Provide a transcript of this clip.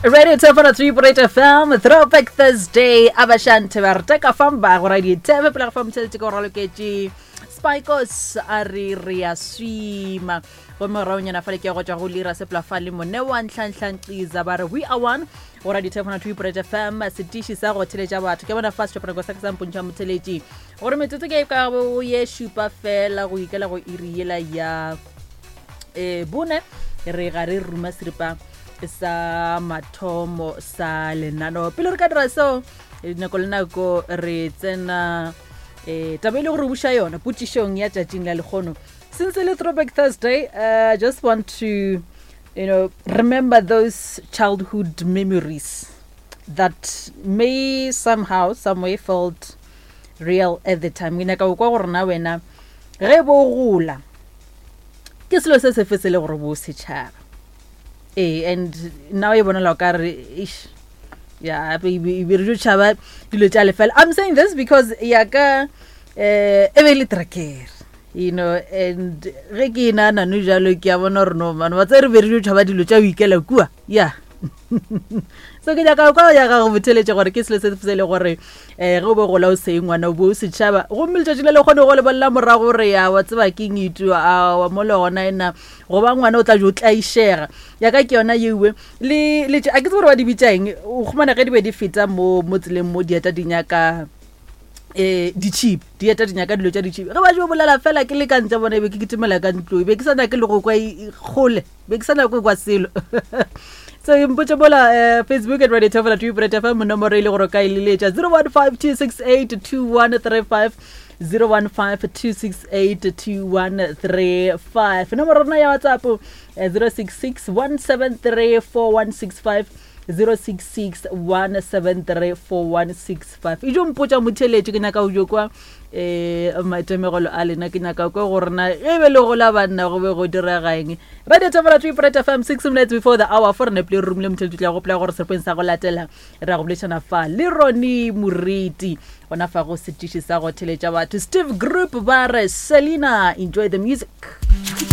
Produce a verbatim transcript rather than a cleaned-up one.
Radio Tefana three point eight F M, Throwback Thursday, Abashante Barteka Famba, Radio Teve platform Teltico Rolokeji, Spikos Ariria Swima, Omarona Falkia Rojahulira Seplafali Monewan Shan Zabara. We are one, Radio Tefana three point eight F M, Sitishi Saro Telejawa, to Kevana Fast Chapagosaxam Puncham Teleji, or me to take Cabo, yes, Shupa Fella, Wikala, Iriela Ya Bune, Regari Rumasripa. Sa mathomo sa lenano pele re ka dira so nako le nako re tsena eh tabele go re busha yona putishong ya tšatšing la lekgono. Since it's Throwback Thursday, I uh, just want to you know remember those childhood memories that may somehow some way felt real at the time. Ngina ka kwa gore na wena re bo gola ke selo se se fesele gore bo se tšhaba. Eh, and now you want to look at ish. Yeah, I'm saying this because yaka eh eveli tracker. You know, and regina na nujalo kia bonor no man. What's every very chaba di lucha wikela kua. Yeah. So ke yaka kwa yaka go botele tsa gore ke sele se fele gore eh go bo go la o seng wana bo se tshaba go miltsa tshile le gone go le balla morago re ya wa tseba king itu a mo le gona ena go ba ngwana o tla jo tla ishega yaka ke yona yewe le le a ke tsore wa di bitsang o khumana ge di be di feta mo motseleng mo dieta dinyaka eh di cheap dieta dinyaka dilo tsa di cheap ge ba jo bolala fela ke le ka ntse bona be ke kitimela ka ntlo be ke sana ke le go kwa gole be ke sana go kwa selo. So mpotsa bola uh, Facebook at Radio Tefana three point eight F M nomoro ile go ka ile tsa zero one five two six eight two one three five zero one five two six eight two one three five nomoro na ya WhatsApp uh, zero six six one seven three four one six five zero six six one seven three four one six five. Ijo mpotsa motheletše ke naka o jo kwa eh maitemegolo a lena ke naka kwa gore na e be le go la banna go be go dira gaeng. Radio Tefana three point eight F M six minutes before the hour for ne play room le mtheletše tla go play gore se pensa go latela ra go bleshana fa le Roni Muriti ona fa go setiši sa go theletša batho Steve Group ba re Selena. Enjoy the music.